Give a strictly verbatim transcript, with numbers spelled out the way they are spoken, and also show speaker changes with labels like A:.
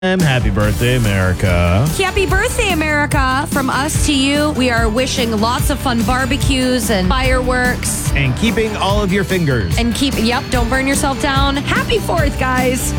A: Happy birthday, America.
B: Happy birthday, America. From us to you, we are wishing lots of fun barbecues and fireworks.
A: And keeping all of your fingers.
B: And keep, yep, don't burn yourself down. Happy fourth, guys.